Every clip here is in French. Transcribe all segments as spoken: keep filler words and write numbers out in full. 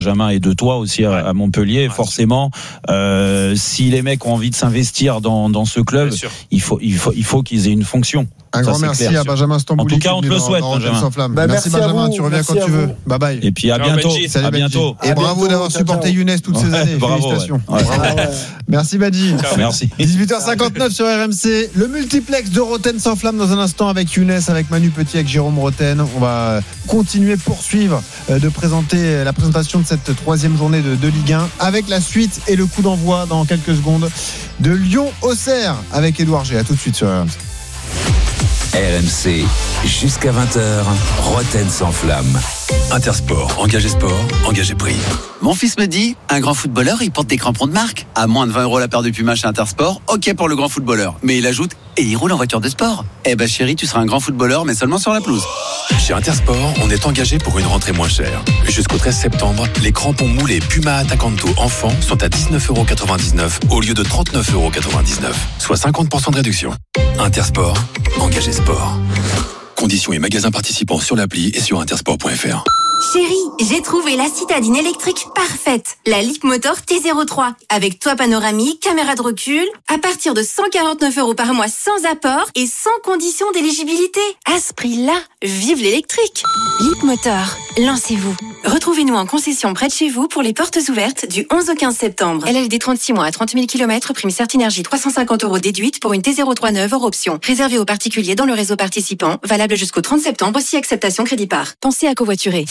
Benjamin et de toi aussi à, à Montpellier. Ouais. Forcément, euh, si les mecs ont envie de s'investir dans, dans ce club, il faut, il faut, il faut qu'ils aient une fonction. Un ça, grand merci clair, à Benjamin Stambouli. En tout cas, on te le souhaite, Benjamin. Bah, merci, merci Benjamin, tu reviens quand tu veux. Bye bye. Et puis à Ciao, bientôt. Benji. Salut, à bientôt. Et à bravo bientôt, d'avoir supporté ciao. Younes toutes ouais, ces années. Bravo, Félicitations. Ouais. Ouais. Ouais. Merci Badji. Merci. dix-huit heures cinquante-neuf sur R M C. Le multiplex de Roten sans flamme dans un instant avec Younes, avec Manu Petit, avec Jérôme Roten. On va continuer, poursuivre de présenter la présentation de cette troisième journée de, de Ligue un avec la suite et le coup d'envoi dans quelques secondes de Lyon-Auxerre avec Édouard G. À tout de suite sur R M C. R M C, jusqu'à vingt heures, Roten sans flamme. Intersport, engagé sport, engagé prix. Mon fils me dit, un grand footballeur, il porte des crampons de marque. À moins de vingt euros la paire de Puma chez Intersport, ok pour le grand footballeur. Mais il ajoute, et il roule en voiture de sport. Eh ben chérie, tu seras un grand footballeur, mais seulement sur la pelouse. Chez Intersport, on est engagé pour une rentrée moins chère. Jusqu'au treize septembre, les crampons moulés Puma Attacanto enfants sont à dix-neuf euros quatre-vingt-dix-neuf au lieu de trente-neuf euros quatre-vingt-dix-neuf, soit cinquante pour cent de réduction. Intersport, engagé sport. Conditions et magasins participants sur l'appli et sur intersport point f r. Chérie, j'ai trouvé la citadine électrique parfaite. La Leapmotor T zéro trois. Avec toit panoramique, caméra de recul. À partir de cent quarante-neuf euros par mois sans apport et sans condition d'éligibilité. À ce prix-là, vive l'électrique. Leapmotor, lancez-vous. Retrouvez-nous en concession près de chez vous pour les portes ouvertes du onze au quinze septembre. L L D trente-six mois à trente mille kilomètres, prime Certinergie trois cent cinquante euros déduite pour une T zéro trois neuve hors option. Réservée aux particuliers dans le réseau participant. Valable jusqu'au trente septembre, si acceptation crédit par. Pensez à covoiturer.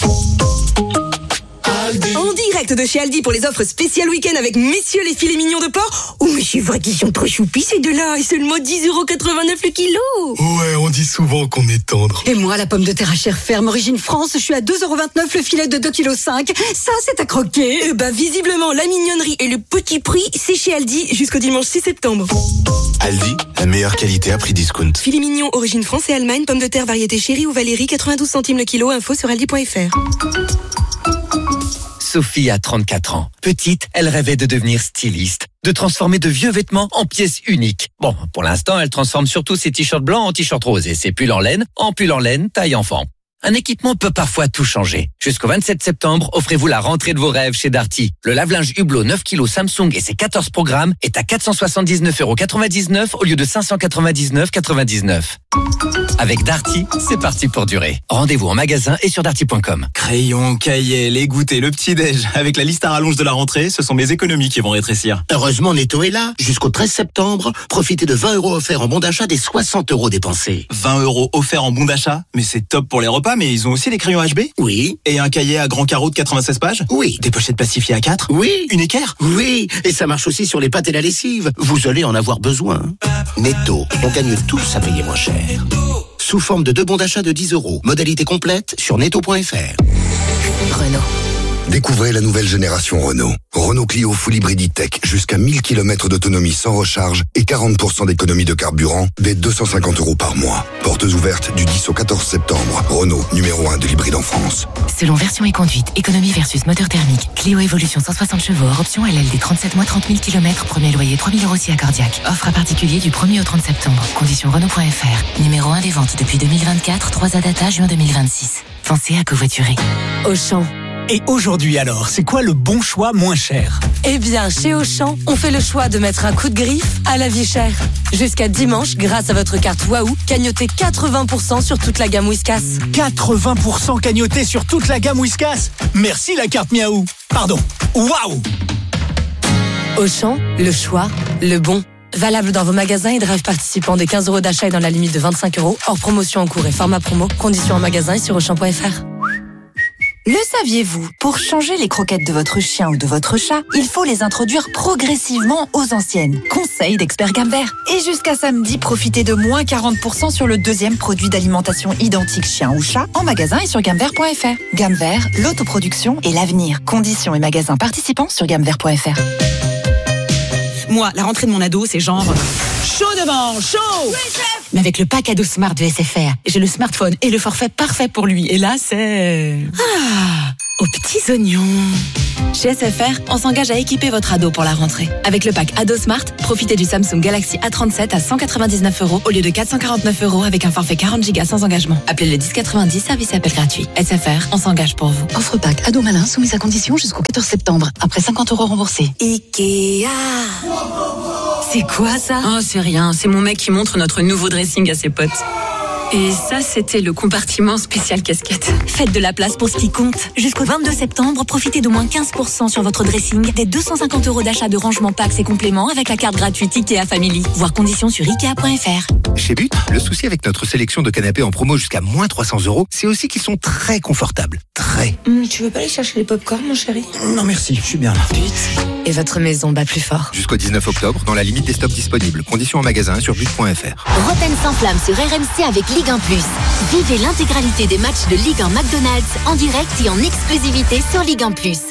En direct de chez Aldi pour les offres spéciales week-end avec messieurs les filets mignons de porc. Oh mais c'est vrai qu'ils sont trop choupis ces deux-là. Et seulement dix euros quatre-vingt-neuf le kilo. Ouais, on dit souvent qu'on est tendre. Et moi, la pomme de terre à chair ferme origine France, je suis à deux euros vingt-neuf le filet de deux virgule cinq kilos. Ça, c'est à croquer. Et bah visiblement, la mignonnerie et le petit prix, c'est chez Aldi jusqu'au dimanche six septembre. Aldi, la meilleure qualité à prix discount. Filet mignon origine France et Allemagne, pomme de terre variété chérie ou Valérie, quatre-vingt-douze centimes le kilo. Info sur aldi point f r. Sophie a trente-quatre ans. Petite, elle rêvait de devenir styliste, de transformer de vieux vêtements en pièces uniques. Bon, pour l'instant, elle transforme surtout ses t-shirts blancs en t-shirts roses et ses pulls en laine en pulls en laine taille enfant. Un équipement peut parfois tout changer. Jusqu'au vingt-sept septembre, offrez-vous la rentrée de vos rêves chez Darty. Le lave-linge Hublot neuf kilos Samsung et ses quatorze programmes est à quatre cent soixante-dix-neuf euros quatre-vingt-dix-neuf au lieu de cinq cent quatre-vingt-dix-neuf euros quatre-vingt-dix-neuf. Avec Darty, c'est parti pour durer. Rendez-vous en magasin et sur darty point com. Crayon, cahier, les goûters, le petit-déj. Avec la liste à rallonge de la rentrée, ce sont mes économies qui vont rétrécir. Heureusement, Netto est là. Jusqu'au treize septembre, profitez de vingt euros offerts en bon d'achat des soixante euros dépensés. vingt euros offerts en bon d'achat? Mais c'est top pour les repas, mais ils ont aussi des crayons H B? Oui. Et un cahier à grand carreau de quatre-vingt-seize pages? Oui. Des pochettes plastifiées à quatre? Oui. Une équerre? Oui. Et ça marche aussi sur les pâtes et la lessive. Vous allez en avoir besoin. Netto, on gagne tous à payer moins cher. Sous forme de deux bons d'achat de dix euros. Modalité complète sur netto point f r. Renault. Découvrez la nouvelle génération Renault. Renault Clio Full Hybrid E-Tech, jusqu'à mille kilomètres d'autonomie sans recharge et quarante pour cent d'économie de carburant dès deux cent cinquante euros par mois. Portes ouvertes du dix au quatorze septembre. Renault, numéro un de l'hybride en France. Selon version et conduite, économie versus moteur thermique. Clio Evolution cent soixante chevaux, hors option L L D trente-sept mois, trente mille kilomètres, premier loyer trois mille euros si accordiaque. Offre à particulier du premier au trente septembre. Conditions Renault point f r. Numéro un des ventes depuis deux mille vingt-quatre, trois A data juin deux mille vingt-six. Pensez à covoiturer. Auchan. Et aujourd'hui alors, c'est quoi le bon choix moins cher? Eh bien, chez Auchan, on fait le choix de mettre un coup de griffe à la vie chère. Jusqu'à dimanche, grâce à votre carte Waouh, cagnotez quatre-vingts pour cent sur toute la gamme Whiskas. quatre-vingts pour cent cagnoté sur toute la gamme Whiskas. Merci la carte Miaou. Pardon, Waouh. Auchan, le choix, le bon. Valable dans vos magasins et drive participants des quinze euros d'achat et dans la limite de vingt-cinq euros. Hors promotion en cours et format promo. Conditions en magasin et sur auchan point f r. Le saviez-vous? Pour changer les croquettes de votre chien ou de votre chat, il faut les introduire progressivement aux anciennes. Conseil d'expert Gamvert. Et jusqu'à samedi, profitez de moins quarante pour cent sur le deuxième produit d'alimentation identique chien ou chat en magasin et sur gamvert point f r. Gamvert, l'autoproduction et l'avenir. Conditions et magasins participants sur gamvert point f r. Moi, la rentrée de mon ado, c'est genre chaud devant, chaud. Oui, chef. Mais avec le pack ado Smart de S F R, j'ai le smartphone et le forfait parfait pour lui. Et là, c'est... Ah, aux petits oignons. Chez S F R, on s'engage à équiper votre ado pour la rentrée. Avec le pack Ado Smart, profitez du Samsung Galaxy A trente-sept à cent quatre-vingt-dix-neuf euros au lieu de quatre cent quarante-neuf euros avec un forfait quarante gigas sans engagement. Appelez le dix quatre-vingt-dix, service et appel gratuit. S F R, on s'engage pour vous. Offre pack Ado Malin soumise à condition jusqu'au quatorze septembre. Après cinquante euros remboursés. Ikea. C'est quoi ça? Oh, c'est rien. C'est mon mec qui montre notre nouveau dressing à ses potes. Et ça, c'était le compartiment spécial casquette. Faites de la place pour ce qui compte. Jusqu'au vingt-deux septembre, profitez d'au moins quinze pour cent sur votre dressing, des deux cent cinquante euros d'achat de rangement packs et compléments avec la carte gratuite Ikea Family. Voir conditions sur ikea point f r. Chez But, le souci avec notre sélection de canapés en promo jusqu'à moins trois cents euros, c'est aussi qu'ils sont très confortables. Très. Mmh, tu veux pas aller chercher les pop-corn, mon chéri? Non merci, je suis bien là. But. Et votre maison bat plus fort. Jusqu'au dix-neuf octobre, dans la limite des stocks disponibles. Conditions en magasin sur but point f r. Roten sans flamme sur R M C avec Ligue un plus. Vivez l'intégralité des matchs de Ligue un McDonald's en direct et en exclusivité sur Ligue un plus.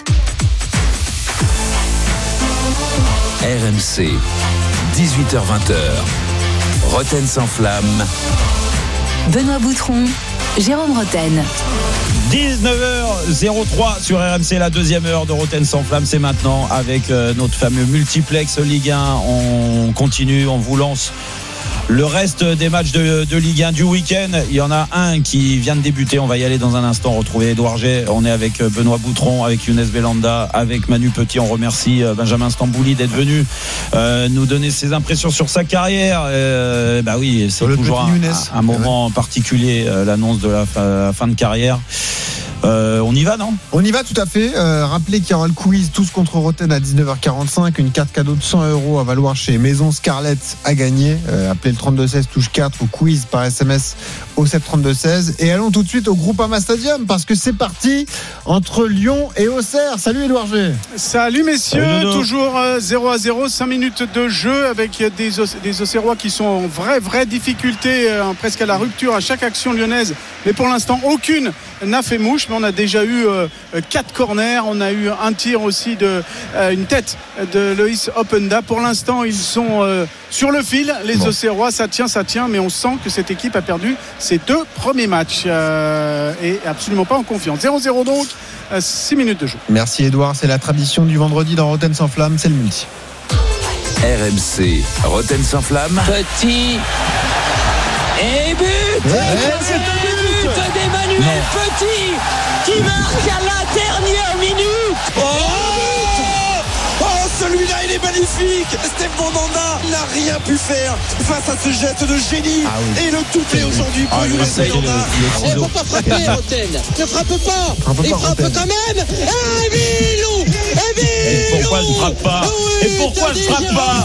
R M C, dix-huit heures vingt. Roten sans flamme. Benoît Boutron, Jérôme Roten. dix-neuf heures zéro trois sur R M C, la deuxième heure de Roten sans flamme, c'est maintenant avec euh, notre fameux multiplex Ligue un. On continue, on vous lance le reste des matchs de, de Ligue un du week-end. Il y en a un qui vient de débuter, on va y aller dans un instant, retrouver Édouard G. On est avec Benoît Boutron, avec Younes Belanda, avec Manu Petit. On remercie Benjamin Stambouli d'être venu euh, nous donner ses impressions sur sa carrière. Euh, bah oui, c'est toujours un, un, un moment particulier, euh, l'annonce de la fin, la fin de carrière. Euh, on y va, non? On y va tout à fait. Euh, rappelez qu'il y aura le quiz Tous contre Roten à dix-neuf heures quarante-cinq. Une carte cadeau de cent euros à valoir chez Maison Scarlett à gagner. Euh, appelez le trente-deux seize touche quatre au quiz par S M S au sept trente-deux seize. Et allons tout de suite au Groupama Stadium parce que c'est parti entre Lyon et Auxerre. Salut Édouard G. Salut messieurs. Salut toujours euh, zéro à zéro, cinq minutes de jeu avec des, des Auxerrois qui sont en vraie, vraie difficulté, euh, presque à la rupture à chaque action lyonnaise. Mais pour l'instant, aucune n'a fait mouche. Mais on a déjà eu euh, quatre corners, on a eu un tir aussi de euh, une tête de Loïs Openda. Pour l'instant, ils sont euh, sur le fil, les bon. Auxerrois, ça tient, ça tient, mais on sent que cette équipe a perdu ses deux premiers matchs euh, et absolument pas en confiance. zéro zéro donc, euh, six minutes de jeu. Merci Édouard, c'est la tradition du vendredi dans Roten sans flamme, c'est le multi. R M C, Roten sans flamme. Petit et but. Ouais, c'est le but d'Emmanuel Petit qui marque à la dernière minute. Oh, oh, celui-là il est magnifique. Steph Mandanda n'a rien pu faire face à ce geste de génie. Ah oui. Et le doublé aujourd'hui pour Younes Belanda. Il ne faut pas frapper, Roten. Ne frappe pas. Frappe il pas, frappe Roten. Quand même. Et Bilou. Et Bilou. Et pourquoi je frappe pas? oui, Et pourquoi je frappe pas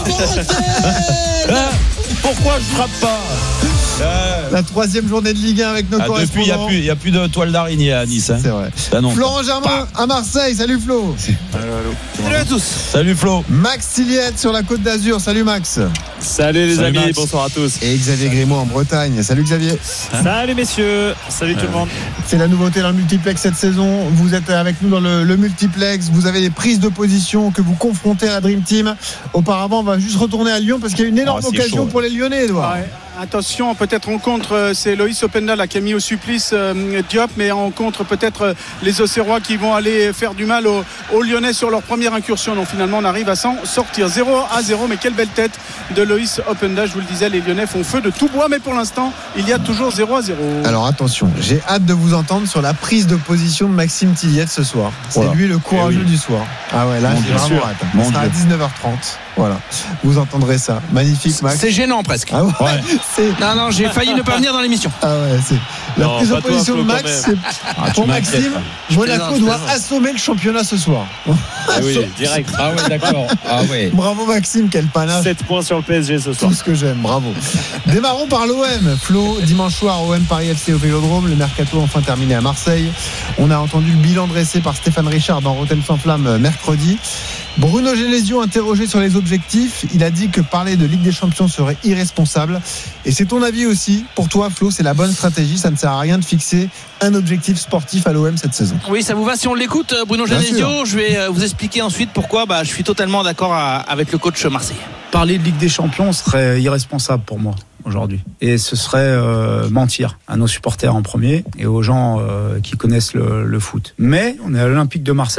Pourquoi je frappe pas Euh, la troisième journée de Ligue un avec nos ah, correspondants. Depuis, il n'y a, a plus de toile d'araignée à Nice. Hein. C'est vrai. Ah non, Florent Germain à Marseille. Salut Flo. Allô, allô. Salut à tous. Salut Flo. Max Tilliette sur la Côte d'Azur. Salut Max. Salut les Salut amis, Max. Bonsoir à tous. Et Xavier Grimaud en Bretagne. Salut Xavier. Salut messieurs. Salut euh. tout le monde. C'est la nouveauté dans le multiplex cette saison. Vous êtes avec nous dans le, le multiplex. Vous avez des prises de position que vous confrontez à la Dream Team. Auparavant, on va juste retourner à Lyon parce qu'il y a une énorme oh, occasion chaud, pour les Lyonnais, Edouard. Ouais. Attention, peut-être on contre, c'est Loïs Openda là, qui a mis au supplice euh, Diop, mais on contre peut-être euh, les Auxerrois qui vont aller faire du mal aux, aux Lyonnais sur leur première incursion. Donc finalement on arrive à s'en sortir. zéro à zéro, mais quelle belle tête de Loïs Openda. Je vous le disais, les Lyonnais font feu de tout bois, mais pour l'instant il y a toujours zéro à zéro. Alors attention, j'ai hâte de vous entendre sur la prise de position de Maxime Tilliette ce soir. C'est voilà. Lui le courageux oui. du soir. Ah ouais, là j'ai vraiment hâte. On sera à dix-neuf heures trente. Voilà, vous entendrez ça. Magnifique, Max. C'est gênant presque. Ah ouais, ouais. C'est... Non, non, j'ai failli ne pas venir dans l'émission. Ah ouais, c'est la non, prise de position toi, de Max. C'est... Ah, pour Maxime, Monaco doit assommer le championnat ce soir. Ah oui, direct. Ah ouais, d'accord. Ah ouais. Bravo Maxime, quel panache. sept points sur le P S G ce soir. Tout ce que j'aime, bravo. Démarrons par l'O M. Flo, dimanche soir, O M Paris F C au Vélodrome. Le mercato enfin terminé à Marseille. On a entendu le bilan dressé par Stéphane Richard dans Roten sans flamme mercredi. Bruno Genesio interrogé sur les objectifs, il a dit que parler de Ligue des Champions serait irresponsable. Et c'est ton avis aussi. Pour toi, Flo, c'est la bonne stratégie. Ça ne sert à rien de fixer un objectif sportif à l'O M cette saison. Oui, ça vous va si on l'écoute, Bruno Genesio? Je vais vous expliquer ensuite pourquoi bah, je suis totalement d'accord à, avec le coach marseillais. Parler de Ligue des Champions serait irresponsable pour moi aujourd'hui. Et ce serait euh, mentir à nos supporters en premier et aux gens euh, qui connaissent le, le foot. Mais on est à l'Olympique de Marseille.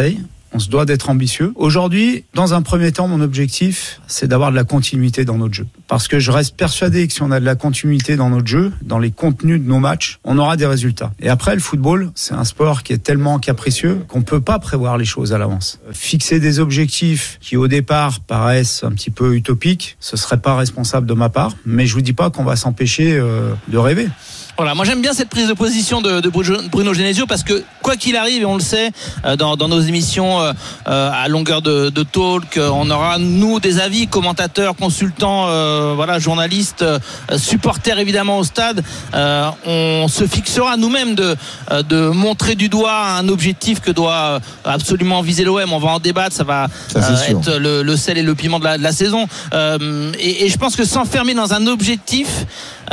On se doit d'être ambitieux. Aujourd'hui, dans un premier temps, mon objectif, c'est d'avoir de la continuité dans notre jeu. Parce que je reste persuadé que si on a de la continuité dans notre jeu, dans les contenus de nos matchs, on aura des résultats. Et après, le football, c'est un sport qui est tellement capricieux qu'on peut pas prévoir les choses à l'avance. Fixer des objectifs qui, au départ, paraissent un petit peu utopiques, ce serait pas responsable de ma part. Mais je vous dis pas qu'on va s'empêcher euh, de rêver. Voilà, moi j'aime bien cette prise de position de, de Bruno Genesio parce que quoi qu'il arrive, et on le sait, dans, dans nos émissions euh, à longueur de, de talk, on aura nous des avis, commentateurs, consultants, euh, voilà, journalistes, euh, supporters évidemment au stade. Euh, on se fixera nous-mêmes de, de montrer du doigt un objectif que doit absolument viser l'O M. On va en débattre, ça va ça, euh, être le, le sel et le piment de la, de la saison. Euh, et, et je pense que s'enfermer dans un objectif,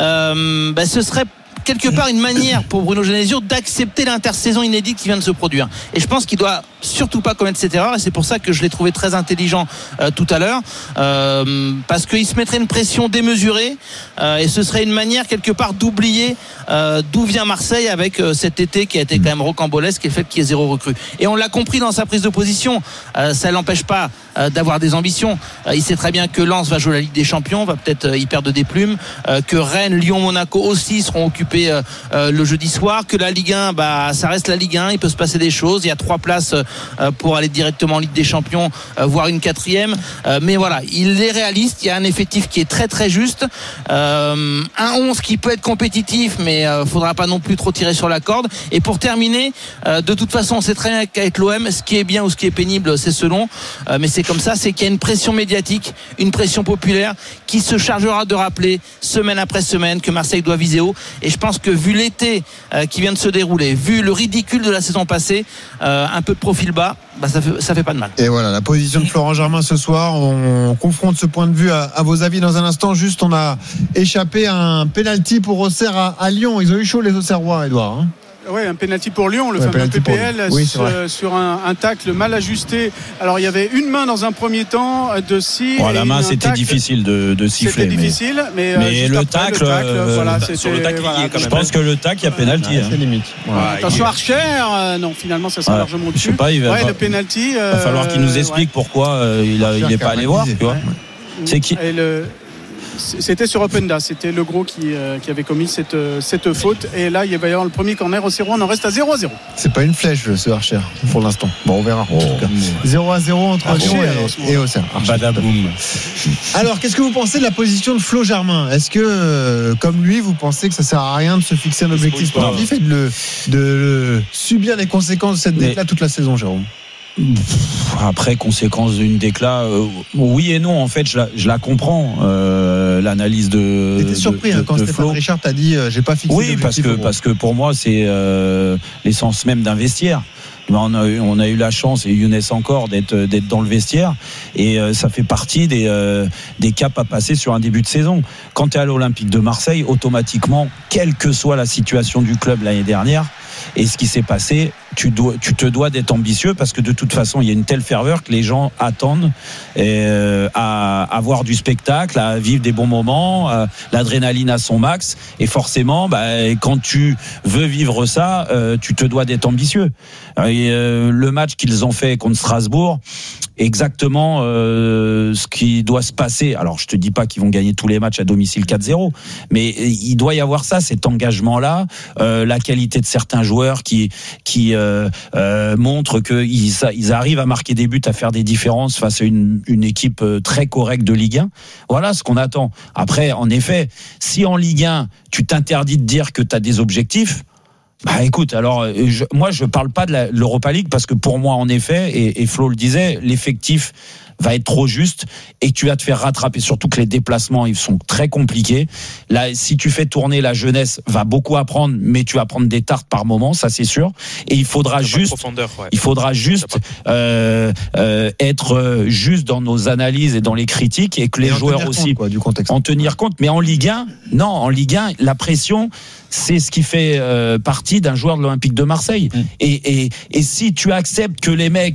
euh, ben, ce serait quelque part une manière pour Bruno Genesio d'accepter l'intersaison inédite qui vient de se produire. Et je pense qu'il doit surtout pas commettre cette erreur, et c'est pour ça que je l'ai trouvé très intelligent euh, tout à l'heure, euh, parce qu'il se mettrait une pression démesurée, euh, et ce serait une manière quelque part d'oublier euh, d'où vient Marseille avec euh, cet été qui a été quand même rocambolesque et le fait qu'il y ait zéro recrue. Et on l'a compris dans sa prise de position, euh, ça l'empêche pas euh, d'avoir des ambitions. Euh, il sait très bien que Lens va jouer la Ligue des Champions, va peut-être euh, y perdre des plumes, euh, que Rennes, Lyon, Monaco aussi seront occupés euh, euh, le jeudi soir, que la Ligue un, bah, ça reste la Ligue un, il peut se passer des choses, il y a trois places euh, pour aller directement en Ligue des Champions, euh, voire une quatrième, euh, mais voilà, il est réaliste, il y a un effectif qui est très très juste, euh, un onze qui peut être compétitif, mais euh, faudra pas non plus trop tirer sur la corde. Et pour terminer, euh, de toute façon on sait très bien qu'avec l'O M, ce qui est bien ou ce qui est pénible, c'est selon, euh, mais c'est comme ça, c'est qu'il y a une pression médiatique, une pression populaire qui se chargera de rappeler semaine après semaine que Marseille doit viser haut. Et je pense que vu l'été euh, qui vient de se dérouler, vu le ridicule de la saison passée, euh, un peu de profil bas, bah ça fait, ça fait pas de mal. Et voilà la position de Florent Germain ce soir. On confronte ce point de vue à, à vos avis dans un instant. Juste, on a échappé à un penalty pour Auxerre à, à Lyon. Ils ont eu chaud les Auxerrois, Edouard. Hein. Oui, un penalty pour Lyon, le ouais, fameux P P L, oui, sur, sur un, un tacle mal ajusté. Alors il y avait une main dans un premier temps de Si. Oh, la main, c'était tacle. difficile de, de siffler. C'était mais... difficile, mais, mais euh, le, après, tacle, le tacle, euh, voilà, sur le tacle, voilà, quand même. Je pense que le tacle, il y a penalty. Ouais, hein. C'est limite. Voilà. Ouais, attention, Archer, euh, non, finalement, ça sera ouais. largement au-dessus. Je sais pas, il va, ouais, va, le penalty. Il va falloir qu'il nous explique ouais. pourquoi euh, il n'est pas allé voir. Tu vois. C'est qui? C'était sur Openda, c'était Le Gros qui, euh, qui avait commis cette, cette faute. Et là, il va y avoir le premier corner au Auxerrois. On en reste à zéro à zéro. C'est pas une flèche, ce Archer, pour l'instant. Bon, on verra. Oh. En tout cas. zéro à zéro entre Archer et, et Auxerre. Badaboum. Alors, qu'est-ce que vous pensez de la position de Flo Germain? Est-ce que, euh, comme lui, vous pensez que ça sert à rien de se fixer un objectif sportif et de, le, de le subir les conséquences de cette déclat toute la saison, Jérôme? Après, conséquence d'une déclat, euh, oui et non. En fait, je la, je la comprends. Euh, l'analyse de. T'étais surpris de, hein, quand de Stéphane Flo. Richard t'a dit, euh, j'ai pas fixé. Oui, parce que parce que pour moi, c'est euh, l'essence même d'un vestiaire. On a, eu, on a eu la chance, et Younes encore, d'être, d'être dans le vestiaire, et euh, ça fait partie des, euh, des caps à passer sur un début de saison. Quand tu es à l'Olympique de Marseille, automatiquement, quelle que soit la situation du club l'année dernière et ce qui s'est passé, tu, dois, tu te dois d'être ambitieux, parce que de toute façon il y a une telle ferveur que les gens attendent euh, à avoir du spectacle, à vivre des bons moments, euh, l'adrénaline à son max, et forcément bah, quand tu veux vivre ça, euh, tu te dois d'être ambitieux. Et, euh, le match qu'ils ont fait contre Strasbourg, exactement euh, ce qui doit se passer. Alors je te dis pas qu'ils vont gagner tous les matchs à domicile quatre zéro, mais il doit y avoir ça, cet engagement là, euh, la qualité de certains joueurs qui qui euh, euh, montrent qu'ils ils arrivent à marquer des buts, à faire des différences face à une, une équipe très correcte de Ligue un. Voilà ce qu'on attend. Après, en effet, si en Ligue un tu t'interdis de dire que tu as des objectifs, bah écoute, alors je, moi je parle pas de la, l'Europa League, parce que pour moi en effet, et, et Flo le disait, l'effectif va être trop juste et tu vas te faire rattraper, surtout que les déplacements ils sont très compliqués. Là, si tu fais tourner, la jeunesse va beaucoup apprendre, mais tu vas prendre des tartes par moment, ça c'est sûr. Et il faudra juste, ouais. il faudra juste euh, euh, être juste dans nos analyses et dans les critiques, et que les et joueurs aussi compte, quoi, du contexte. en tenir compte. Mais en Ligue un, non, en Ligue un, la pression, c'est ce qui fait euh, partie d'un joueur de l'Olympique de Marseille. Mmh. Et, et, et si tu acceptes que les mecs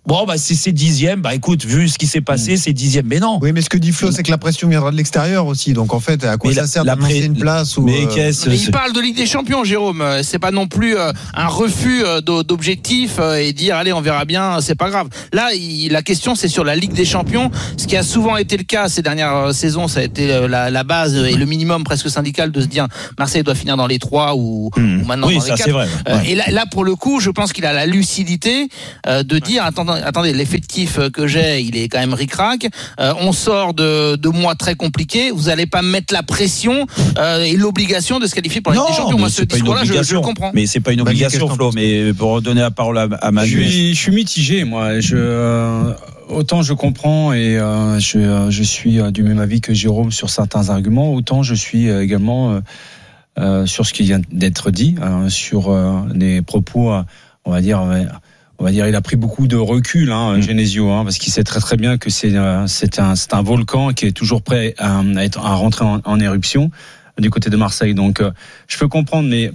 Bon, bah, c'est, c'est dixième. Bah, écoute, vu ce qui s'est passé, mmh. c'est dixième. Mais non. Oui, mais ce que dit Flo, c'est que la pression viendra de l'extérieur aussi. Donc, en fait, à quoi mais ça la, sert la d'annoncer pré... une place ou mais, euh... mais il parle de Ligue des Champions, Jérôme. C'est pas non plus euh, un refus euh, d'objectif euh, et dire, allez, on verra bien, c'est pas grave. Là, il, la question, c'est sur la Ligue des Champions. Ce qui a souvent été le cas ces dernières saisons, ça a été euh, la, la base et le minimum presque syndical de se dire, Marseille doit finir dans les trois ou, mmh. ou maintenant oui, dans ça, les quatre. C'est vrai, ouais. euh, et là, là, pour le coup, je pense qu'il a la lucidité euh, de dire, attendez, attendez l'effectif que j'ai, il est quand même ric-rac. Euh, on sort de, de mois très compliqués. Vous n'allez pas mettre la pression euh, et l'obligation de se qualifier pour la Ligue des Champions. Moi, ce discours-là, je, je le comprends. Mais c'est pas une obligation, Flo. Mais pour redonner la parole à, à Manu. Je suis, je suis mitigé, moi. Je, euh, autant je comprends et euh, je, je suis du même avis que Jérôme sur certains arguments, autant je suis également euh, euh, sur ce qui vient d'être dit, euh, sur euh, les propos, euh, on va dire. Euh, On va dire, il a pris beaucoup de recul, hein, mmh. Genesio, hein, parce qu'il sait très très bien que c'est euh, c'est un c'est un volcan qui est toujours prêt à, à être à rentrer en, en éruption du côté de Marseille. Donc, euh, je peux comprendre, mais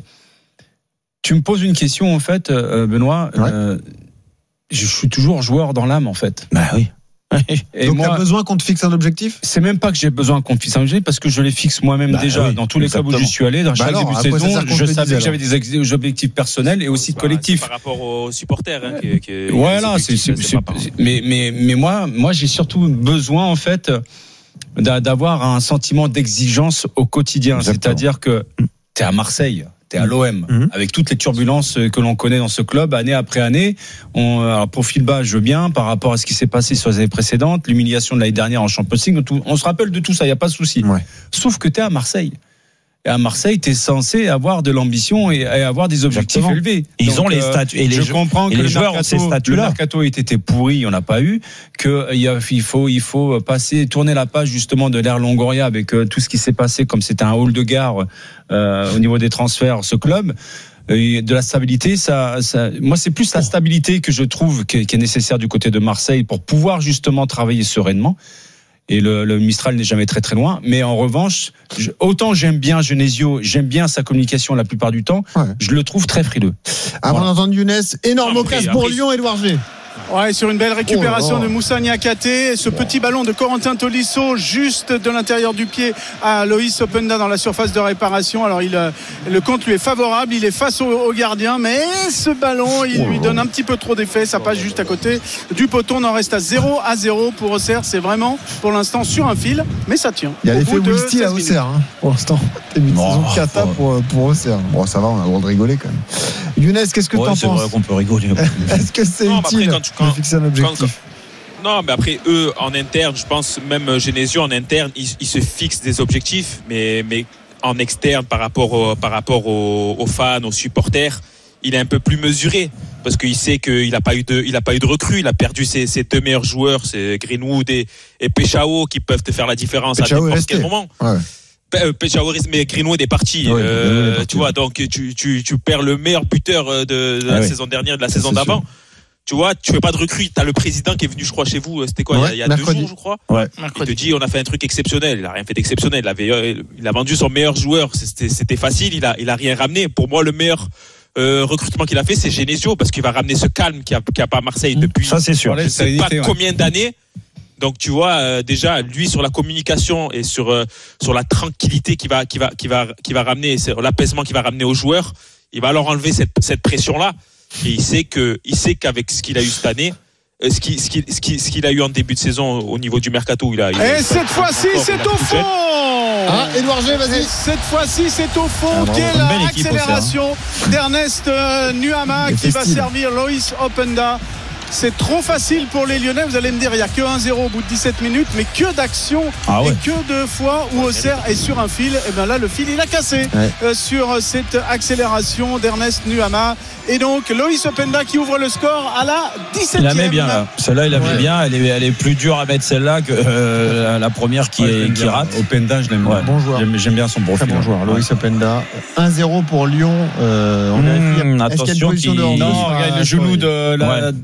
tu me poses une question en fait, euh, Benoît. Ouais. Euh, je suis toujours joueur dans l'âme en fait. Bah oui. Et donc, tu as besoin qu'on te fixe un objectif ? C'est même pas que j'ai besoin qu'on me fixe un objectif, parce que je les fixe moi-même bah, déjà. Oui, dans tous les exactement. clubs où je suis allé, dans chaque bah alors, début de saison, je savais que j'avais des objectifs personnels et aussi collectifs. Par rapport aux supporters. Hein, qui, qui, voilà, c'est, c'est, c'est, c'est mais, mais, mais moi, moi, j'ai surtout besoin, en fait, d'avoir un sentiment d'exigence au quotidien. Exactement. C'est-à-dire que tu es à Marseille. T'es à l'O M, mmh. avec toutes les turbulences que l'on connaît dans ce club, année après année. On, alors, profil bas, je veux bien, par rapport à ce qui s'est passé sur les années précédentes, l'humiliation de l'année dernière en Champions League, tout, on se rappelle de tout ça, il n'y a pas de souci. Ouais. Sauf que t'es à Marseille. Et à Marseille, t'es censé avoir de l'ambition et, et avoir des objectifs Exactement. élevés. Ils Donc, ont les statuts. Et les je jeux, comprends et que les joueurs mercato, ont ces statuts-là. Le mercato a été pourri, on n'a pas eu. Que il, y a, il faut, il faut passer, tourner la page justement de l'ère Longoria avec euh, tout ce qui s'est passé, comme c'était un hall de gare euh, au niveau des transferts, ce club. Et de la stabilité, ça, ça, moi c'est plus la stabilité que je trouve qui est, qui est nécessaire du côté de Marseille pour pouvoir justement travailler sereinement. Et le, le Mistral n'est jamais très très loin. Mais en revanche, je, autant j'aime bien Genesio, j'aime bien sa communication la plupart du temps, ouais. je le trouve très frileux. Avant voilà. d'entendre Younes, énorme occasion pour Lyon, Édouard G. Ouais, sur une belle récupération oh de Moussa Niakhaté, ce petit ballon de Corentin Tolisso juste de l'intérieur du pied à Loïs Openda dans la surface de réparation. Alors il, le compte lui est favorable, il est face au, au gardien, mais ce ballon il lui donne un petit peu trop d'effet, ça passe juste à côté du poteau. On en reste à zéro à zéro pour Auxerre, c'est vraiment pour l'instant sur un fil, mais ça tient. Il y a l'effet Whisty à Auxerre hein, pour l'instant. C'est une saison cata pour, pour Auxerre. Bon, ça va, on a le droit de rigoler quand même. Younes, qu'est-ce que ouais, t'en c'est penses ? C'est vrai qu'on peut rigoler. Est-ce que c'est non, utile après, tu, quand, de fixer un objectif ? quand, Non, mais après, eux, en interne, je pense, même Genesio, en interne, ils, ils se fixent des objectifs, mais, mais en externe, par rapport, au, par rapport aux, aux fans, aux supporters, il est un peu plus mesuré. Parce qu'il sait qu'il n'a pas eu de, il a pas eu de recrue. Il a perdu ses, ses deux meilleurs joueurs, c'est Greenwood et, et Peshao, qui peuvent te faire la différence Peshao à n'importe quel moment. Ouais. Mais Greenwood est parti, ouais, euh, est parti tu vois, donc tu, tu, tu perds le meilleur buteur de, de la ouais. saison dernière, de la saison d'avant. Sûr. Tu vois, tu fais pas de recrue. T'as le président qui est venu, je crois, chez vous. C'était quoi, ouais, il y a, il y a deux jours, je crois. Ouais. Il te dit, on a fait un truc exceptionnel. Il a rien fait d'exceptionnel. Il avait, il a vendu son meilleur joueur. C'était, c'était facile. Il a, il a rien ramené. Pour moi, le meilleur euh, recrutement qu'il a fait, c'est Genesio, parce qu'il va ramener ce calme qu'il n'y a, a pas à Marseille depuis. Ça, c'est sûr. Je sais pas combien d'années. Donc tu vois euh, déjà lui sur la communication et sur euh, sur la tranquillité qui va qui va qui va qui va ramener, sur l'apaisement qu'il va ramener aux joueurs, il va leur enlever cette cette pression là, et il sait que il sait qu'avec ce qu'il a eu cette année, euh, ce qui ce qui ce qui ce qu'il a eu en début de saison au niveau du mercato, il a, il a et cette fois-ci c'est au fond. Ah, Édouard G, vas-y. Cette fois-ci c'est au fond. Ah, quelle accélération d'Ernest euh, Nuama qui va servir Loïs Openda. C'est trop facile pour les Lyonnais. Vous allez me dire, il n'y a que un zéro au bout de dix-sept minutes, mais que d'actions ah ouais. et que de fois où Auxerre est sur un fil. Et bien là, le fil, il a cassé ouais. euh, sur cette accélération d'Ernest Nuama. Et donc, Loïs Openda qui ouvre le score à la dix-septième. Il la met bien, là. Celle-là, il la ouais. met bien. Elle est, elle est plus dure à mettre celle-là que euh, la première qui, ouais, est, qui rate. Openda, je l'aime ouais. bien. Bon joueur. J'aime, j'aime bien son profil. Très bon joueur, Loïs Openda. un zéro pour Lyon. Euh, on mmh, attention, est-ce qu'il y a une position de non, regarde le genou de la... ouais, peut-être.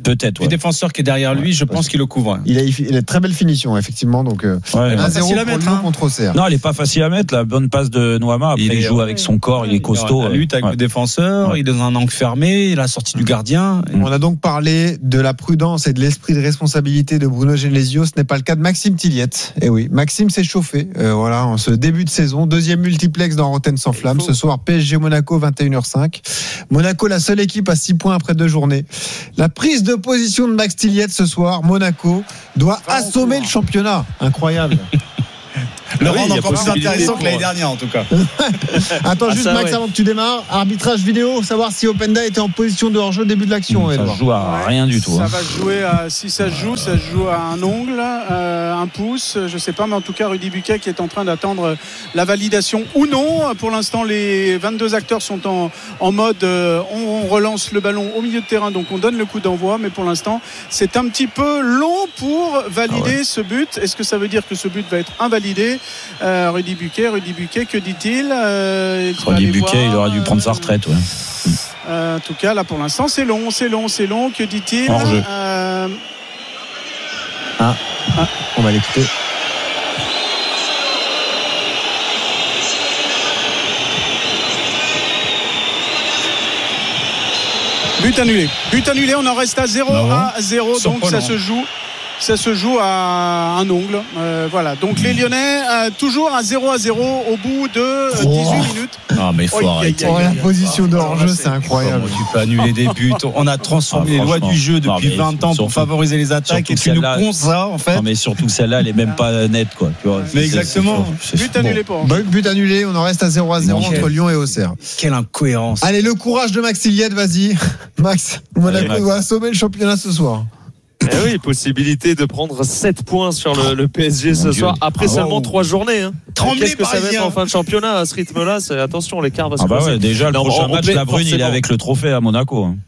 Les défenseurs qui est derrière lui, je pense qu'il le couvre. Il a, il a une très belle finition, effectivement. Donc, euh, ouais, un zéro à pour mettre, Lyon hein. contre Auxerre. Non, elle est pas facile à mettre. La bonne passe de Noama. Après, il, il joue ouais. avec son corps, il est costaud. La lutte avec ouais. le défenseur, ouais. il est dans un angle fermé, il a sorti du gardien. On a donc parlé de la prudence et de l'esprit de responsabilité de Bruno Genesio. Ce n'est pas le cas de Maxime Tilliette. Et oui, Maxime s'est chauffé. Euh, voilà, en ce début de saison, deuxième multiplex dans Rotten sans flamme. Ce soir, P S G Monaco, vingt et une heures cinq. Monaco, la seule équipe à six points après deux journées. La prise de position de Max Tilliette ce soir, Monaco doit assommer le championnat. Incroyable. Le ah oui, rendre encore plus intéressant pour... que l'année dernière en tout cas. Attends ah, juste ça, Max ouais. avant que tu démarres, arbitrage vidéo, savoir si Openda était en position de hors-jeu au début de l'action. Mmh, ça Edouard. joue à ouais, rien du tout. Ça hein. va jouer à, si ça se joue, ça se joue à un ongle, euh, un pouce, je sais pas, mais en tout cas Rudy Buquet qui est en train d'attendre la validation ou non. Pour l'instant, les vingt-deux acteurs sont en, en mode euh, on, on relance le ballon au milieu de terrain, donc on donne le coup d'envoi, mais pour l'instant, c'est un petit peu long pour valider ah ouais. ce but. Est-ce que ça veut dire que ce but va être invalidé? euh, Rudy Buquet, Rudy Buquet, que dit-il? euh, Rudy Buquet, il aurait dû prendre sa retraite. Ouais. Euh, en tout cas, là pour l'instant, c'est long, c'est long, c'est long. Que dit-il? euh... ah. ah, on va l'écouter. But annulé. But annulé, on en reste à zéro à zéro, donc ça se joue. Ça se joue à un ongle. Euh, voilà. Donc les Lyonnais, euh, toujours à zéro à zéro au bout de euh, dix-huit minutes. Non, mais il faut oh, arrêter. Oh, la position de hors-jeu, c'est incroyable. Tu peux annuler des buts. On a transformé ah, les lois du jeu depuis non, vingt ans pour favoriser les attaques et tu nous comptes ça, en fait. Non, mais surtout que celle-là, elle est même pas nette, quoi. Tu vois, mais exactement. C'est, c'est, but annulé pour. Bon, but annulé, on en reste à zéro à zéro okay. entre Lyon et Auxerre. Quelle incohérence. Allez, le courage de Max Tilliette, vas-y. Max, Monaco va assommer le championnat ce soir. Eh oui, possibilité de prendre sept points sur le, le P S G ce Mon soir Dieu. après ah seulement trois journées. Hein. Qu'est-ce que ça va être en fin de championnat à ce rythme-là? C'est, attention, l'écart va se ah bah creuser. ouais, déjà, le non, prochain match, pla- la Brune, il est avec le trophée à Monaco. Hein.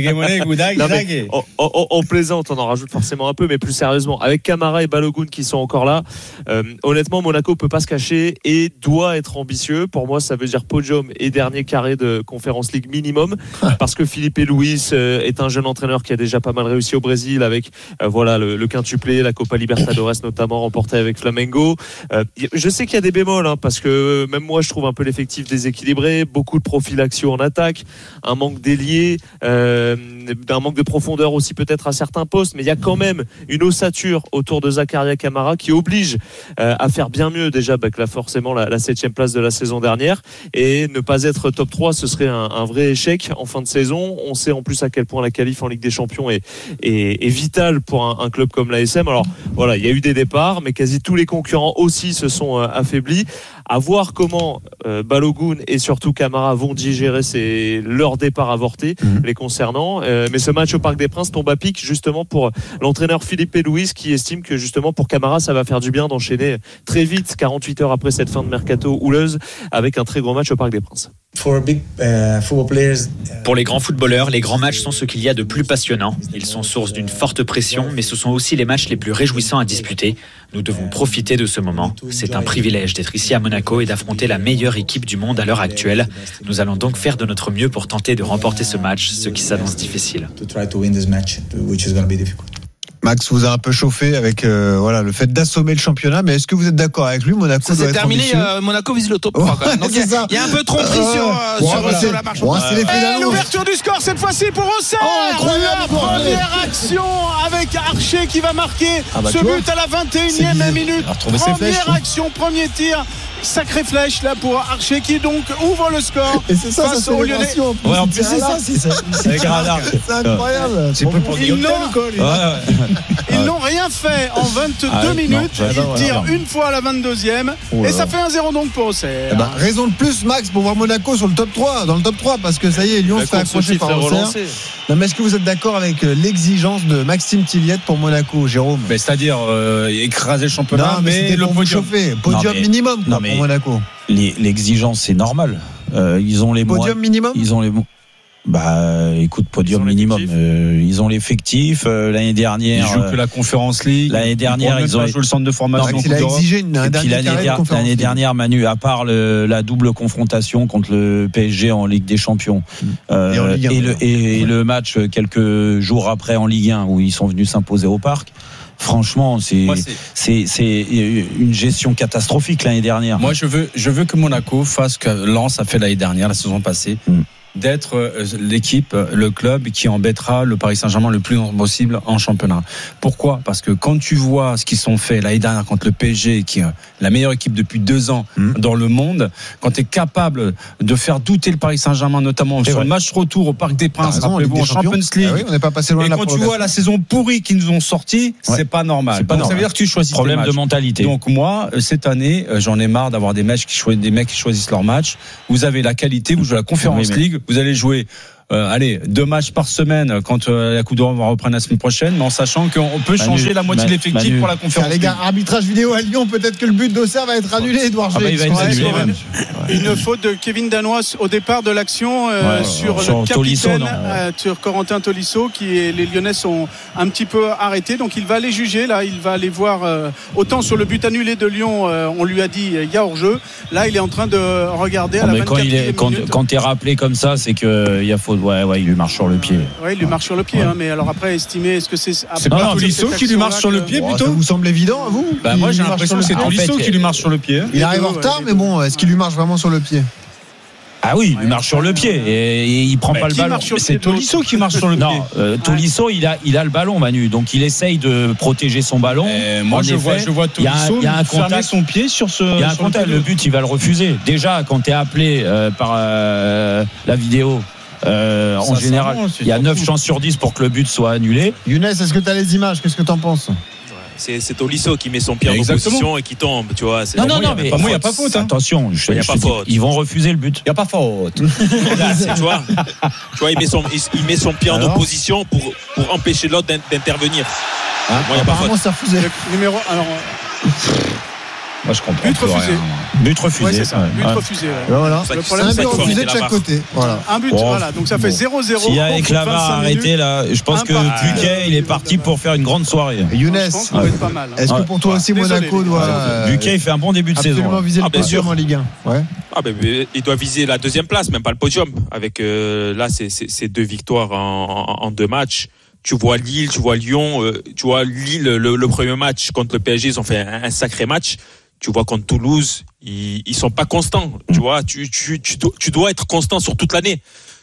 on, on, on plaisante, on en rajoute forcément un peu, mais plus sérieusement, avec Camara et Balogun qui sont encore là, euh, honnêtement, Monaco peut pas se cacher et doit être ambitieux. Pour moi, ça veut dire podium et dernier carré de Conference League minimum, parce que Felipe Luis euh, est un jeune entraîneur qui a déjà pas mal réussi au Brésil avec euh, voilà le, le quintuplé, la Copa Libertadores notamment remportée avec Flamengo. Euh, je sais qu'il y a des bémols, hein, parce que même moi, je trouve un peu l'effectif déséquilibré, beaucoup de prophylaxie en attaque, un manque d'ailier. Euh, d'un manque de profondeur aussi peut-être à certains postes, mais il y a quand même une ossature autour de Zakaria Camara qui oblige euh, à faire bien mieux déjà bah, que là, forcément la, la septième place de la saison dernière, et ne pas être top trois, ce serait un, un vrai échec en fin de saison. On sait en plus à quel point la qualif en Ligue des Champions est, est, est vitale pour un, un club comme l'A S M. Alors voilà, il y a eu des départs, mais quasi tous les concurrents aussi se sont euh, affaiblis. À voir comment euh, Balogun et surtout Camara vont digérer ces, leur départ avorté, mmh. les concernant. Euh, mais ce match au Parc des Princes tombe à pic justement pour l'entraîneur Felipe Luis, qui estime que justement pour Camara ça va faire du bien d'enchaîner très vite, quarante-huit heures après cette fin de mercato houleuse, avec un très gros match au Parc des Princes. Pour les grands footballeurs, les grands matchs sont ce qu'il y a de plus passionnant. Ils sont source d'une forte pression, mais ce sont aussi les matchs les plus réjouissants à disputer. Nous devons profiter de ce moment. C'est un privilège d'être ici à Monaco et d'affronter la meilleure équipe du monde à l'heure actuelle. Nous allons donc faire de notre mieux pour tenter de remporter ce match, ce qui s'annonce difficile. Max vous a un peu chauffé avec euh, voilà, le fait d'assommer le championnat, mais est-ce que vous êtes d'accord avec lui? Monaco ça doit s'est être terminé, euh, Monaco vise le top trois quand même. Donc il y, y a un peu de tromperie euh, sur, euh, ouais, sur, voilà. sur la marche. Ouais, c'est et l'ouverture du score cette fois-ci pour Auxerre. Oh, incroyable, la première action avec Archer qui va marquer ah bah, ce but à la vingt et unième minute. Première flèches, action, premier tir. Sacrée flèche là pour Archer qui donc ouvre le score. Et c'est ça, face aux Lyonnais. En ouais, en plus c'est ça, c'est ça. C'est, c'est incroyable. C'est pas pour ils n'ont, ouais, ouais. ils n'ont rien fait en vingt-deux ah, minutes. Non, ils tirent non. une fois à la vingt-deuxième oh et ça fait un zéro donc pour Auxerre. Eh ben, raison de plus Max pour voir Monaco sur le top trois, dans le top trois, parce que ça y est, Lyon se fait accrocher par Auxerre. Non, mais est-ce que vous êtes d'accord avec l'exigence de Maxime Tilliette pour Monaco, Jérôme? Ben, c'est-à-dire euh, écraser le championnat, non, mais, mais c'était le podium chauffer. Podium non, mais, minimum quoi, non, mais, pour Monaco. Les, l'exigence, c'est normal. Euh, ils ont les podium moyens. Minimum ils ont les Bah, écoute, podium ils minimum. Euh, ils ont l'effectif. Euh, l'année dernière, ils jouent que la Conférence League. L'année dernière, ils, ils ont joué le centre de formation. Il a exigé une, un et puis l'année, der- l'année dernière, Manu, à part le, la double confrontation contre le P S G en Ligue des Champions euh, et, en Ligue un, et, le, et, et le match quelques jours après en Ligue un où ils sont venus s'imposer au Parc. Franchement, c'est, Moi, c'est... c'est c'est une gestion catastrophique l'année dernière. Moi, je veux je veux que Monaco fasse ce que Lens a fait l'année dernière, la saison passée. Mm. D'être l'équipe, le club qui embêtera le Paris Saint-Germain le plus longtemps possible en championnat. Pourquoi ? Parce que quand tu vois ce qu'ils sont fait l'année dernière contre le P S G, qui est la meilleure équipe depuis deux ans mmh. dans le monde, quand tu es capable de faire douter le Paris Saint-Germain, notamment et sur ouais. le match retour au Parc des Princes, rappelez-vous, en Champions League, ah oui, on n'est pas passé loin et quand tu vois la saison pourrie qu'ils nous ont sortie, ouais. c'est pas normal. C'est pas Donc normal. Ça veut dire que tu choisis problème tes matchs. de mentalité. Donc moi, cette année, j'en ai marre d'avoir des mecs qui choisissent, des mecs qui choisissent leur match. Vous avez la qualité, vous jouez la Conférence oui, League, vous allez jouer Euh, allez, deux matchs par semaine quand euh, la Coupe d'Europe va reprendre la semaine prochaine, mais en sachant qu'on peut Manu, changer la moitié Manu, de l'effectif Manu. pour la Conférence. Les gars, arbitrage vidéo à Lyon, peut-être que le but d'Auxerre va être annulé, Edouard ah bah, il va être annulé, une, une faute de Kevin Danois au départ de l'action euh, ouais, sur, sur le Tolisso, capitaine, euh, sur Corentin Tolisso, qui est, les Lyonnais sont un petit peu arrêtés, donc il va aller juger. Là, il va aller voir. Euh, autant sur le but annulé de Lyon, euh, on lui a dit il y a hors-jeu. Là, il est en train de regarder à non, la vingt-quatrième minute. Quand, quand t'es rappelé comme ça, c'est que il y a faute. Ouais, ouais, il lui marche sur le pied. Oui, il lui marche sur le pied, ouais. hein, mais alors après, estimer, est-ce que c'est. C'est pas Tolisso qui lui marche sur le pied que... plutôt ? Ça vous semble évident à vous ? Bah, moi, j'ai l'impression que c'est Tolisso qui lui marche sur le pied. Il arrive en retard, mais bon, est-ce qu'il lui marche vraiment sur le pied ? Ah oui, il lui marche sur le pied et, et il prend mais pas le ballon. C'est Tolisso qui marche sur le pied. Non, euh, Tolisso, il a, il a le ballon, Manu, donc il essaye de protéger son ballon. Et moi, je, effet, vois, je vois Tolisso il y a un, il y a un contact, son pied sur ce. Il y a un contact. Le, le but, il va le refuser. Déjà, quand tu es appelé euh, par euh, la vidéo. Euh, en général, il y a neuf chances sur dix pour que le but soit annulé. Younes, est-ce que tu as les images ? Qu'est-ce que tu en penses ? C'est, c'est Tolisso qui met son pied en opposition et qui tombe, tu vois. C'est non, non, non, mais pour moi, il n'y a pas faute. Hein. Attention, je, il y a je pas dis, faute. Ils vont refuser le but. Il n'y a pas faute. Là, tu vois, tu vois, il met son, il, il met son pied alors en opposition pour, pour empêcher l'autre d'intervenir. Hein, moi, il n'y a pas faute. Ça refusé. Le numéro, alors. Moi, je comprends. But refusé. Rien. But refusé. Ouais, c'est ça. But ouais. refusé. Ouais. Voilà. Le problème, c'est un but refusé de chaque côté. Voilà. Un but, bon, voilà. Donc ça fait zéro zéro. S'il y a avec la V A R arrêté là, je pense que Buquet, il est parti pour faire une grande soirée. Younes, mal, hein. est-ce que pour toi aussi Désolé, Monaco doit euh, Buquet, il fait un bon début de absolument saison. Viser ah, le podium en Ligue un. Ouais. Ah ben, il doit viser la deuxième place, même pas le podium. Avec euh, là, c'est, c'est, c'est deux victoires en, en, en deux matchs. Tu vois Lille, tu vois Lyon, euh, tu vois Lille, le, le premier match contre le P S G, ils ont fait un, un sacré match. Tu vois contre Toulouse, ils, ils sont pas constants. Tu vois, tu, tu, tu, dois, tu dois être constant sur toute l'année.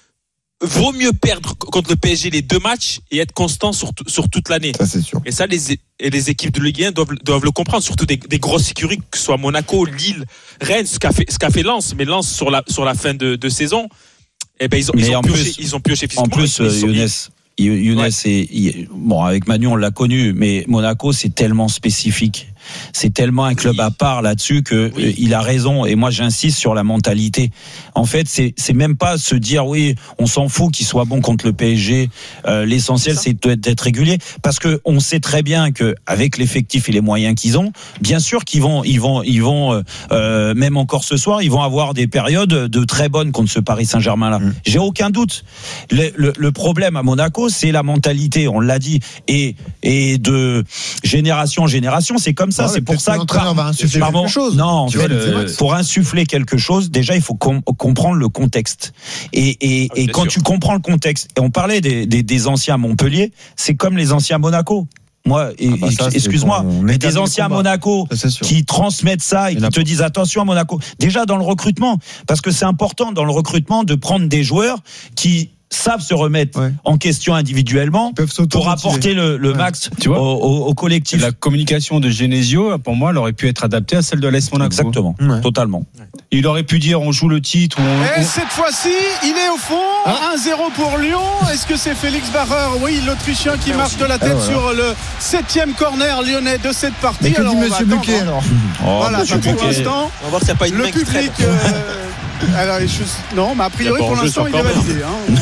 Vaut mieux perdre contre le P S G les deux matchs et être constant sur, sur toute l'année. Ça, c'est sûr. Et ça, les, et les équipes de Ligue un doivent, doivent le comprendre, surtout des, des grosses écuries, que ce soit Monaco, Lille, Rennes, ce qu'a fait, ce qu'a fait Lens. Mais Lens, sur la, sur la fin de, de saison, eh ben, ils ont, ils ont pioché, plus, ils ont pioché physiquement. En plus, euh, Younes, Younes, ouais. c'est, bon, avec Manu, on l'a connu, mais Monaco, c'est tellement spécifique. C'est tellement un club oui. à part là-dessus que oui. euh, il a raison. Et moi, j'insiste sur la mentalité. En fait, c'est c'est même pas se dire oui, on s'en fout qu'il soit bon contre le P S G. Euh, l'essentiel, c'est, c'est d'être régulier, parce que on sait très bien que avec l'effectif et les moyens qu'ils ont, bien sûr qu'ils vont, ils vont, ils vont, euh, même encore ce soir, ils vont avoir des périodes de très bonnes contre ce Paris Saint-Germain-là. Mmh. J'ai aucun doute. Le, le, le problème à Monaco, c'est la mentalité. On l'a dit, et et de génération en génération, c'est comme ça, ouais, c'est pour ça que l'entraîneur va insuffler pardon, quelque chose. Non, en fait, euh, pour insuffler quelque chose, déjà il faut com- comprendre le contexte. Et, et, ah, et quand sûr. tu comprends le contexte, et on parlait des, des, des anciens Montpellier, c'est comme les anciens Monaco. Moi, ah bah ça, excuse-moi, mais des anciens Monaco qui transmettent ça et qui te disent attention à Monaco. Déjà dans le recrutement, parce que c'est important dans le recrutement de prendre des joueurs qui savent se remettre ouais. en question individuellement pour apporter le, le ouais. max tu vois, au, au, au collectif. La communication de Genesio, pour moi, elle aurait pu être adaptée à celle de l'A S Monaco. Exactement, ouais. totalement. Il aurait pu dire on joue le titre. On, Et on... cette fois-ci, il est au fond. Ah. un zéro pour Lyon. Est-ce que c'est Félix Barreur ? Oui, l'Autrichien qui marche de la tête ah, voilà. sur le septième corner lyonnais de cette partie. Mais que alors, dit Monsieur Buquet alors oh, Voilà, ça pour l'instant. On va voir s'il n'y a pas une le public. Alors, je... non, mais a priori pour l'instant il est validé. Hein.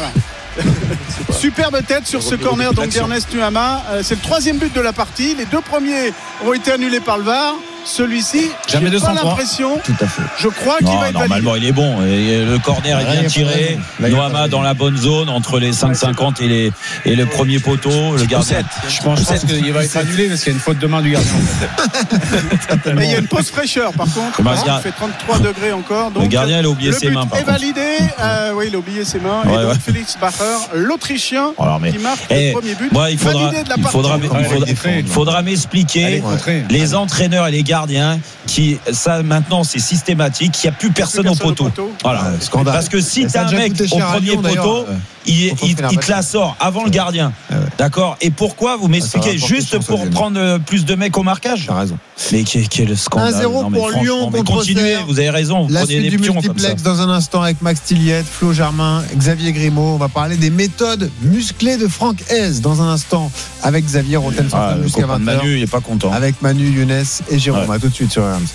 Voilà. Superbe tête sur ce corner donc d'Ernest Nuama. C'est le troisième but de la partie. Les deux premiers ont été annulés par le V A R. Celui-ci, Jamais j'ai deux pas cent trois. l'impression. Tout à fait. Je crois qu'il Non, va être normalement, validé. il est bon. Et le corner est Là, il y bien a tiré. pas de- là, il y a Noama pas de- dans la bonne zone entre les cinq cinquante et, les, et le premier poteau. Le gardien. Je pense, je pense qu'il va être annulé parce qu'il y a une faute de main du gardien. Mais il y a une pause fraîcheur par contre. Bah, il gar- fait trente-trois degrés encore. Donc, Le gardien, il a oublié le ses but mains, par est contre. validé. Euh, oui, il a oublié ses mains. Ouais, et donc ouais. Félix Bacher, l'Autrichien, Alors, mais- qui marque Eh, le premier but. moi, il faudra, validé de la il partie. faudra, il Ouais, faudra, il est fait. faudra m'expliquer Allez, contré. les entraîneurs et les gardiens qui, ça maintenant c'est systématique, il n'y a plus personne, personne au au poteau. poteau. Voilà. Ouais, scandale. Parce que si Et ça t'as a un déjà mec coûté au cher à premier Lyon, d'ailleurs, poteau, euh, il, au il- Fenerbahçe. il te la sort avant le gardien. Ouais, ouais. D'accord. Et pourquoi vous m'expliquez Ça va rapporter juste chance à pour Lyon. prendre euh, plus de mecs au marquage? T'as raison. Mais quel, quel scandale. un zéro Non, mais pour franchement, Lyon mais contre continuez, Auxerre. vous avez raison, vous La prenez suite des du pions comme ça. multiplex dans un instant avec Max Tilliette, Flo Germain, Xavier Grimaud. On va parler des méthodes musclées de Franck Hez dans un instant avec Xavier Rotten Ah, le jusqu'à copain de vingt heures. Manu, il est pas content. Avec Manu, Younes et Jérôme. Ouais. À tout de suite sur R M C.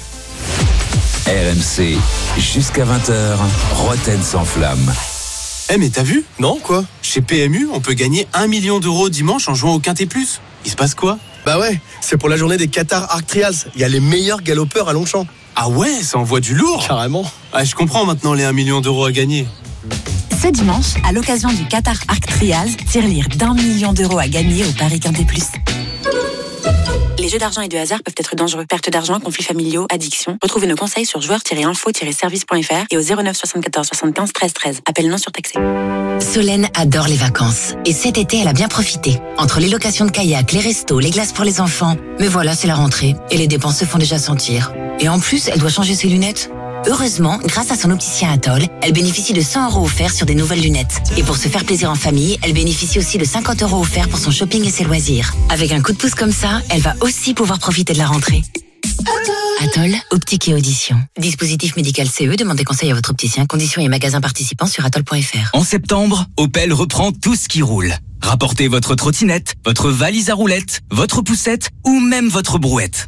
R M C, jusqu'à vingt heures, Rotten sans flamme. Eh mais t'as vu? Non, quoi? Chez P M U, on peut gagner un million d'euros dimanche en jouant au Quintet Plus. Il se passe quoi? Bah ouais, c'est pour la journée des Qatar Arc Trials. Il y a les meilleurs galopeurs à Longchamp. Ah ouais, ça envoie du lourd. Carrément. Ah, je comprends maintenant les un million d'euros à gagner. Ce dimanche, à l'occasion du Qatar Arc Trials, tirelire d'un million d'euros à gagner au Paris Quintet Plus. Les jeux d'argent et de hasard peuvent être dangereux. Perte d'argent, conflits familiaux, addiction. Retrouvez nos conseils sur joueurs tiret info tiret service point f r et au zéro neuf soixante-quatorze soixante-quinze treize treize. Appel non surtaxé. Solène adore les vacances. Et cet été, elle a bien profité. Entre les locations de kayak, les restos, les glaces pour les enfants. Mais voilà, c'est la rentrée. Et les dépenses se font déjà sentir. Et en plus, elle doit changer ses lunettes. Heureusement, grâce à son opticien Atoll, elle bénéficie de cent euros offerts sur des nouvelles lunettes. Et pour se faire plaisir en famille, elle bénéficie aussi de cinquante euros offerts pour son shopping et ses loisirs. Avec un coup de pouce comme ça, elle va aussi pouvoir profiter de la rentrée. Atoll, optique et audition. Dispositif médical C E, demandez conseil à votre opticien. Conditions et magasins participants sur atoll point f r. En septembre, Opel reprend tout ce qui roule. Rapportez votre trottinette, votre valise à roulettes, votre poussette ou même votre brouette.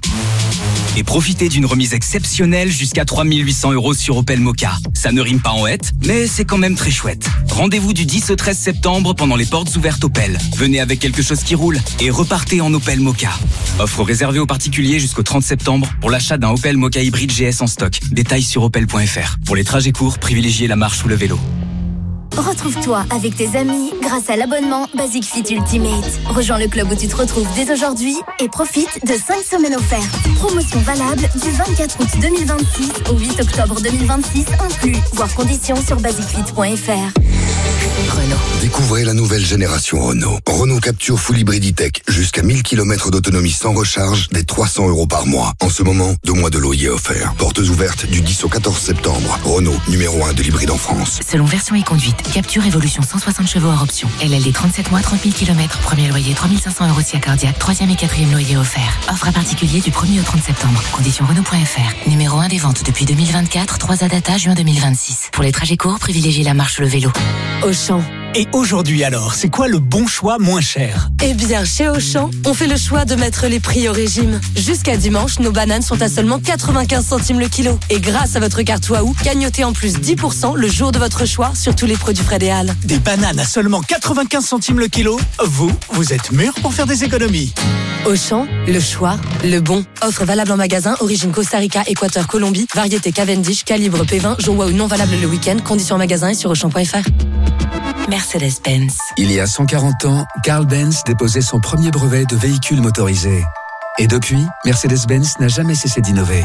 Et profitez d'une remise exceptionnelle jusqu'à trois mille huit cents euros sur Opel Mokka. Ça ne rime pas en hête, mais c'est quand même très chouette. Rendez-vous du dix au treize septembre pendant les portes ouvertes Opel. Venez avec quelque chose qui roule et repartez en Opel Mokka. Offre réservée aux particuliers jusqu'au trente septembre pour l'achat d'un Opel Mokka hybride G S en stock. Détails sur opel point f r. Pour les trajets courts, privilégiez la marche ou le vélo. Retrouve-toi avec tes amis grâce à l'abonnement Basic Fit Ultimate. Rejoins le club où tu te retrouves dès aujourd'hui et profite de cinq semaines offertes. Promotion valable du vingt-quatre août deux mille vingt-six au huit octobre deux mille vingt-six inclus. Voir conditions sur basic fit point f r. Renault. Découvrez la nouvelle génération Renault. Renault Capture Full Hybrid E-Tech. Jusqu'à mille kilomètres d'autonomie sans recharge, dès trois cents euros par mois. En ce moment, deux mois de loyer offert. Portes ouvertes du dix au quatorze septembre. Renault, numéro un de l'hybride en France. Selon version et conduite, Capture Evolution cent soixante chevaux hors option. L L D trente-sept mois, trente mille kilomètres. Premier loyer trois mille cinq cents euros si cardiaque. Troisième et quatrième loyer offert. Offre à particulier du premier au trente septembre. Conditions Renault point f r. Numéro un des ventes depuis deux mille vingt-quatre. trois A data juin deux mille vingt-six. Pour les trajets courts, privilégiez la marche ou le vélo. Auchan. Et aujourd'hui alors, c'est quoi le bon choix moins cher? Eh bien, chez Auchan, on fait le choix de mettre les prix au régime. Jusqu'à dimanche, nos bananes sont à seulement quatre-vingt-quinze centimes le kilo. Et grâce à votre carte Waouh, gagnotez en plus dix pour cent le jour de votre choix sur tous les produits Fred et Al. Des bananes à seulement quatre-vingt-quinze centimes le kilo? Vous, vous êtes mûrs pour faire des économies. Auchan, le choix, le bon. Offre valable en magasin, origine Costa Rica, Équateur, Colombie, variété Cavendish, calibre P vingt, jour Waouh non valable le week-end, conditions en magasin et sur auchan point f r. Mercedes-Benz. Il y a cent quarante ans, Carl Benz déposait son premier brevet de véhicule motorisé. Et depuis, Mercedes-Benz n'a jamais cessé d'innover.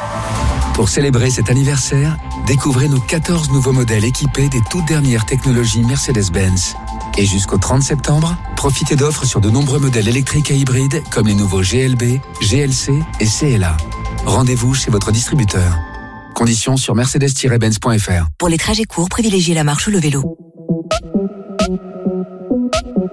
Pour célébrer cet anniversaire, découvrez nos quatorze nouveaux modèles équipés des toutes dernières technologies Mercedes-Benz. Et jusqu'au trente septembre, profitez d'offres sur de nombreux modèles électriques et hybrides comme les nouveaux G L B, G L C et C L A. Rendez-vous chez votre distributeur. Conditions sur mercedes tiret benz point f r. Pour les trajets courts, privilégiez la marche ou le vélo.